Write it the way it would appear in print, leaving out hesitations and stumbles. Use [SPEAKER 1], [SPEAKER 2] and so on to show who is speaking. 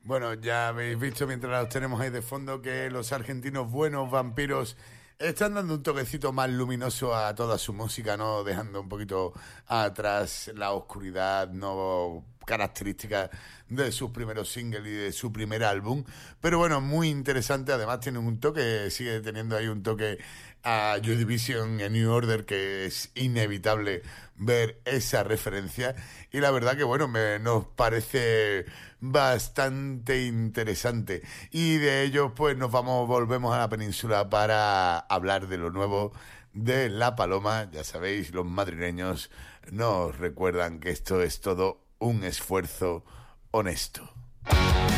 [SPEAKER 1] Bueno, ya habéis visto mientras los tenemos ahí de fondo que los argentinos buenos vampiros están dando un toquecito más luminoso a toda su música, ¿no? Dejando un poquito atrás la oscuridad, no característica de sus primeros singles y de su primer álbum. Pero bueno, muy interesante. Además tienen un toque, sigue teniendo ahí un toque a Joy Division y a New Order, que es inevitable ver esa referencia. Y la verdad que bueno, nos parece bastante interesante. Y de ellos pues volvemos a la península para hablar de lo nuevo de La Paloma. Ya sabéis, los madrileños nos recuerdan que esto es todo un esfuerzo honesto.